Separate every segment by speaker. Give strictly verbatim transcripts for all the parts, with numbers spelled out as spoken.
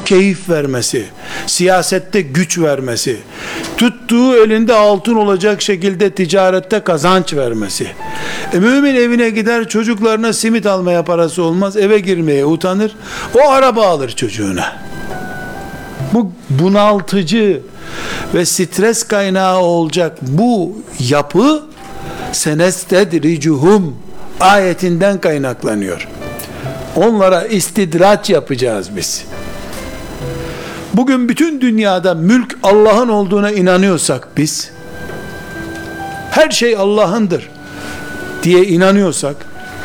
Speaker 1: keyif vermesi, siyasette güç vermesi, tuttuğu elinde altın olacak şekilde ticarette kazanç vermesi. E, mümin evine gider, çocuklarına simit almaya parası olmaz, eve girmeye utanır, o araba alır çocuğuna. Bu bunaltıcı ve stres kaynağı olacak bu yapı senestedricuhum ayetinden kaynaklanıyor. Onlara istidraç yapacağız biz. Bugün bütün dünyada mülk Allah'ın olduğuna inanıyorsak biz, her şey Allah'ındır diye inanıyorsak,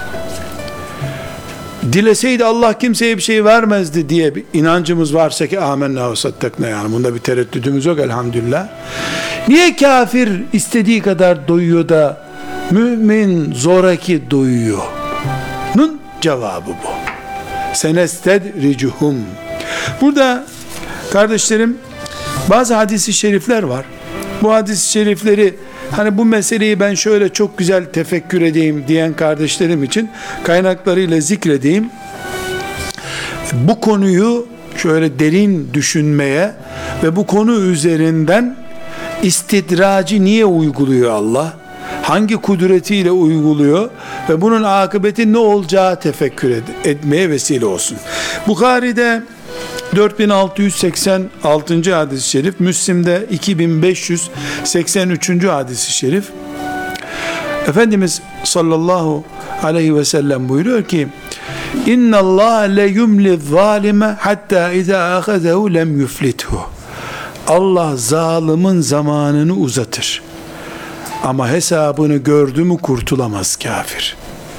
Speaker 1: dileseydi Allah kimseye bir şey vermezdi diye bir inancımız varsa ki amenna ve sattakna, yani bunda bir tereddüdümüz yok elhamdülillah. Niye kafir istediği kadar doyuyor da mümin zoraki doyuyor? Nun cevabı bu. Senestedricuhum. Burada kardeşlerim bazı hadis-i şerifler var. Bu hadis-i şerifleri, hani bu meseleyi ben şöyle çok güzel tefekkür edeyim diyen kardeşlerim için kaynaklarıyla zikredeyim. Bu konuyu şöyle derin düşünmeye ve bu konu üzerinden istidracı niye uyguluyor Allah? Hangi kudretiyle uyguluyor ve bunun akıbeti ne olacağı tefekkür ed- etmeye vesile olsun. Bukhari'de dört bin altı yüz seksen altıncı hadis-i şerif, Müslim'de iki bin beş yüz seksen üçüncü hadis-i şerif. Efendimiz sallallahu aleyhi ve sellem buyuruyor ki: İnna Allah le yumli zalime hatta iza ahazehu lem yuflithu. Allah zalimin zamanını uzatır. Ama hesabını gördü mü kurtulamaz kafir.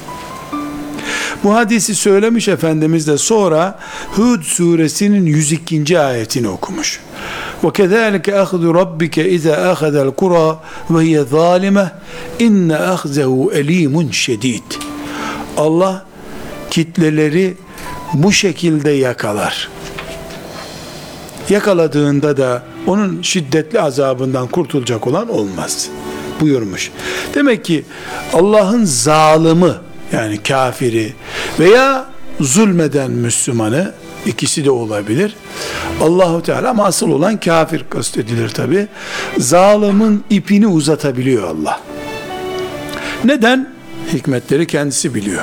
Speaker 1: Bu hadisi söylemiş Efendimiz de sonra Hud suresinin yüz ikinci ayetini okumuş. وَكَذَٰلِكَ أَخْذُ رَبِّكَ اِذَا أَخَذَ الْقُرَى وَهِيَ ظَالِمَةٌ اِنَّ أَخْذَهُ أَل۪يمٌ شَد۪يدٌ. Allah kitleleri bu şekilde yakalar. Yakaladığında da onun şiddetli azabından kurtulacak olan olmaz buyurmuş. Demek ki Allah'ın zalimi, yani kafiri veya zulmeden Müslümanı, ikisi de olabilir, Allahu Teala, ama asıl olan kafir kastedilir tabi. Zalimin ipini uzatabiliyor Allah. Neden? Hikmetleri kendisi biliyor.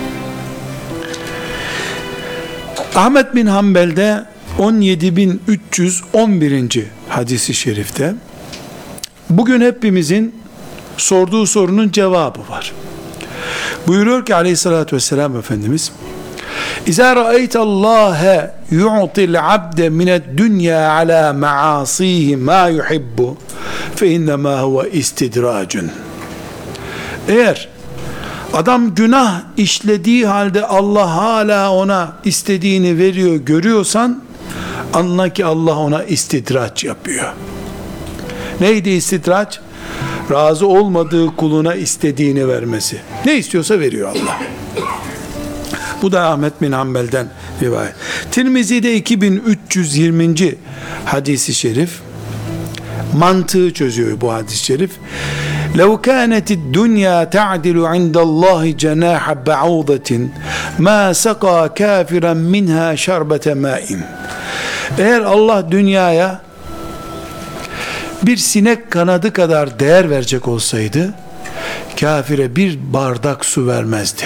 Speaker 1: Ahmet bin Hanbel'de on yedi bin üç yüz on birinci hadisi şerifte bugün hepimizin sorduğu sorunun cevabı var. Buyuruyor ki aleyhissalatü vesselam Efendimiz: İzâ ra'eyte Allâhe yu'til abde mined dünya alâ maasîhi mâ yuhibbu fe innemâ huve istidracun. Eğer adam günah işlediği halde Allah hala ona istediğini veriyor görüyorsan, anla ki Allah ona istidraç yapıyor. Neydi istidraç? Razı olmadığı kuluna istediğini vermesi. Ne istiyorsa veriyor Allah. Bu da Ahmet bin Hanbel'den rivayet. Tirmizi'de iki bin üç yüz yirminci hadisi şerif mantığı çözüyor bu hadis-i şerif. لَوْ كَانَتِ الدُّنْيَا تَعْدِلُ عِنْدَ اللّٰهِ جَنَاحَ بَعُوضَةٍ مَا سَقَى كَافِرًا مِنْهَا شَرْبَةَ مَاءٍ. Eğer Allah dünyaya bir sinek kanadı kadar değer verecek olsaydı, kafire bir bardak su vermezdi.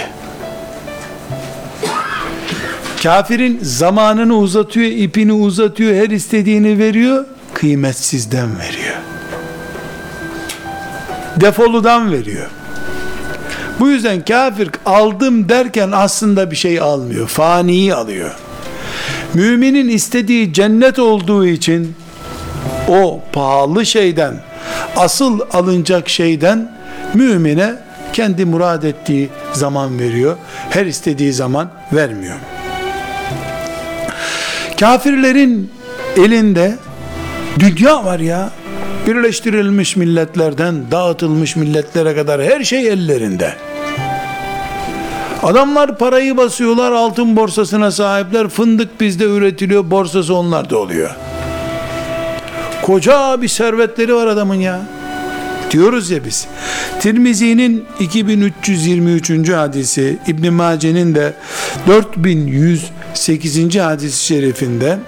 Speaker 1: Kafirin zamanını uzatıyor, ipini uzatıyor, her istediğini veriyor, kıymetsizden veriyor. Defoludan veriyor. Bu yüzden kafir aldım derken aslında bir şey almıyor, faniyi alıyor. Müminin istediği cennet olduğu için o pahalı şeyden, asıl alınacak şeyden mümine kendi murad ettiği zaman veriyor. Her istediği zaman vermiyor. Kafirlerin elinde dünya var ya. Birleştirilmiş milletlerden dağıtılmış milletlere kadar her şey ellerinde. Adamlar parayı basıyorlar, altın borsasına sahipler, fındık bizde üretiliyor, borsası onlarda oluyor. Koca bir servetleri var adamın ya. Diyoruz ya biz. Tirmizi'nin iki bin üç yüz yirmi üçüncü hadisi, İbn Mace'nin de dört bin yüz sekizinci hadis-i şerifinde